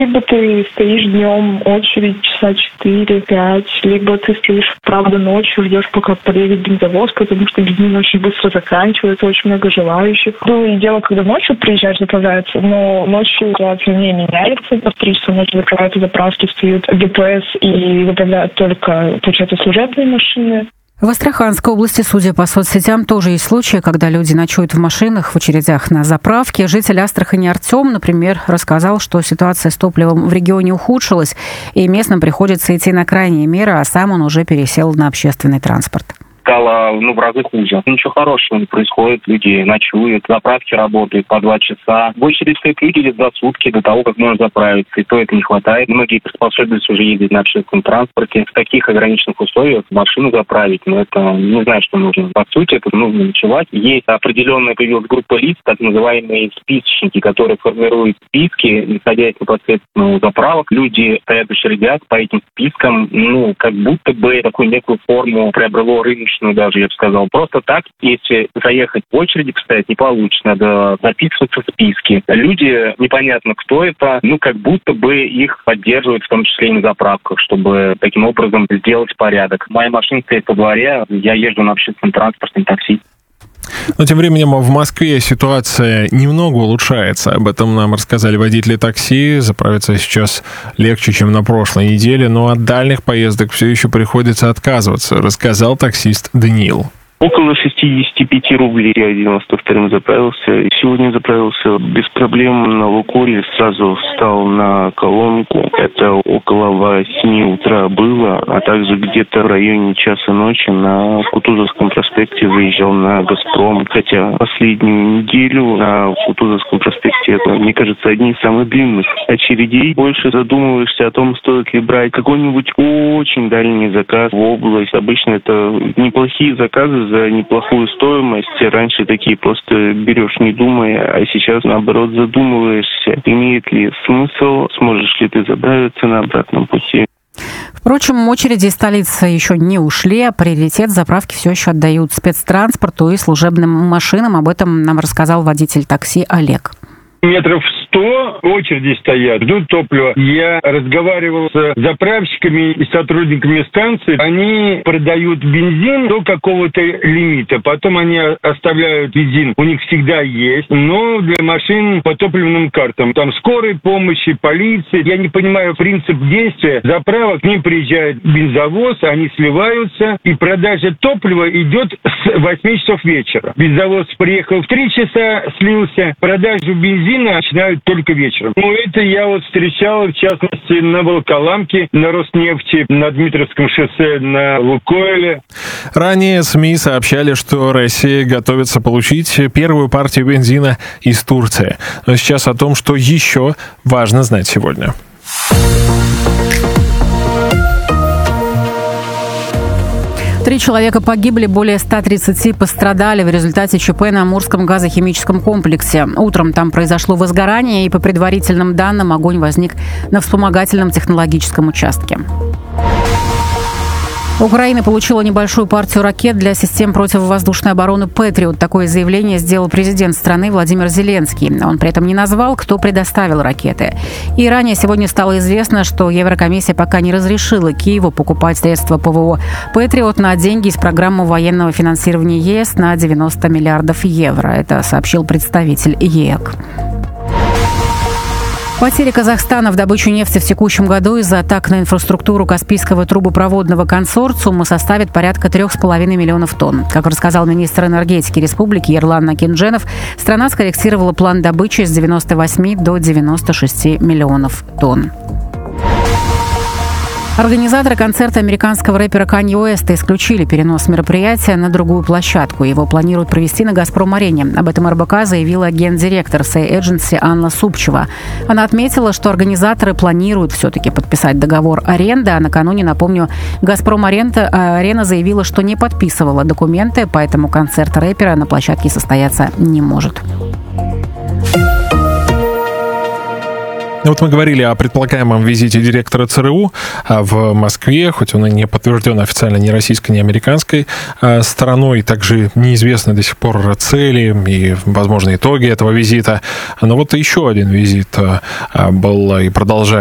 Либо ты стоишь днем очередь часа 4-5, либо ты стоишь, правда, ночью, ждешь, пока подъедет бензовоз, потому что бензин очень быстро заканчивается, очень много желающих. Другое дело, когда ночью приезжаешь заправляться, но ночью ситуация не меняется. В 3 часа ночи закрываются заправки, встают ДПС и заправляют только, получается, служебные машины. В Астраханской области, судя по соцсетям, тоже есть случаи, когда люди ночуют в машинах в очередях на заправке. Житель Астрахани Артем, например, рассказал, что ситуация с топливом в регионе ухудшилась, и местным приходится идти на крайние меры, а сам он уже пересел на общественный транспорт. Стало, в разы хуже. Ничего хорошего не происходит. Люди ночуют, заправки работают по 2 часа. В очереди стоят люди где-то за сутки до того, как можно заправиться. И то это не хватает. Многие приспособились уже ездить на общественном транспорте. В таких ограниченных условиях машину заправить, это не знаю, что нужно. По сути, это нужно ночевать. Есть определенная появилась группа лиц, так называемые списочники, которые формируют списки, находясь непосредственно у заправок. Люди стоят в очередях по этим спискам. Как будто бы такую некую форму приобрело рыночную, даже, я бы сказал. Просто так, если заехать в очереди, кстати, не получится. Надо записываться в списки. Люди, непонятно кто это, как будто бы их поддерживают, в том числе и на заправках, чтобы таким образом сделать порядок. Моя машина стоит по дворе, я езжу на общественном транспорте, такси. Но тем временем в Москве ситуация немного улучшается. Об этом нам рассказали водители такси. Заправиться сейчас легче, чем на прошлой неделе, но от дальних поездок все еще приходится отказываться, рассказал таксист Даниил. Около 65 рублей я 92-м заправился. Сегодня заправился без проблем на Лукойле. Сразу встал на колонку. Это около 8 утра было. А также где-то в районе часа ночи на Кутузовском проспекте заезжал на «Газпром». Хотя последнюю неделю на Кутузовском проспекте, это, мне кажется, одни из самых длинных очередей. Больше задумываешься о том, стоит ли брать какой-нибудь очень дальний заказ в область. Обычно это неплохие заказы за неплохую стоимость. Раньше такие просто берешь, не думая, а сейчас, наоборот, задумываешься, имеет ли смысл, сможешь ли ты заправиться на обратном пути. Впрочем, очереди из столицы еще не ушли, а приоритет заправки все еще отдают спецтранспорту и служебным машинам. Об этом нам рассказал водитель такси Олег. Метров 100 очереди стоят, ждут топлива. Я разговаривал с заправщиками и сотрудниками станции. Они продают бензин до какого-то лимита. Потом они оставляют бензин. У них всегда есть, но для машин по топливным картам. Там скорой помощи, полиции. Я не понимаю принцип действия. Заправок, к ним приезжает бензовоз, они сливаются, и продажа топлива идет с 8 часов вечера. Бензовоз приехал в 3 часа, слился. Продажу бензина начинают только вечером. Это я встречал, в частности, на Волоколамке, на Роснефти, на Дмитровском шоссе, на Лукойле. Ранее СМИ сообщали, что Россия готовится получить первую партию бензина из Турции. Но сейчас о том, что еще важно знать сегодня. 3 человека погибли, более 130 пострадали в результате ЧП на Амурском газохимическом комплексе. Утром там произошло возгорание, и по предварительным данным огонь возник на вспомогательном технологическом участке. Украина получила небольшую партию ракет для систем противовоздушной обороны «Патриот». Такое заявление сделал президент страны Владимир Зеленский. Он при этом не назвал, кто предоставил ракеты. И ранее сегодня стало известно, что Еврокомиссия пока не разрешила Киеву покупать средства ПВО «Патриот» на деньги из программы военного финансирования ЕС на 90 миллиардов евро. Это сообщил представитель ЕЭК. Потери Казахстана в добычу нефти в текущем году из-за атак на инфраструктуру Каспийского трубопроводного консорциума составит порядка 3,5 миллионов тонн. Как рассказал министр энергетики республики Ерлан Накиндженов, страна скорректировала план добычи с 98 до 96 миллионов тонн. Организаторы концерта американского рэпера Канье Уэста исключили перенос мероприятия на другую площадку. Его планируют провести на «Газпром-арене». Об этом РБК заявила гендиректор Say Agency Анна Супчева. Она отметила, что организаторы планируют все-таки подписать договор аренды, а накануне, напомню, «Газпром-арена» заявила, что не подписывала документы, поэтому концерт рэпера на площадке состояться не может. Вот мы говорили о предполагаемом визите директора ЦРУ в Москве, хоть он и не подтвержден официально ни российской, ни американской стороной. Также неизвестны до сих пор цели и, возможно, итоги этого визита. Но вот еще один визит был и продолжается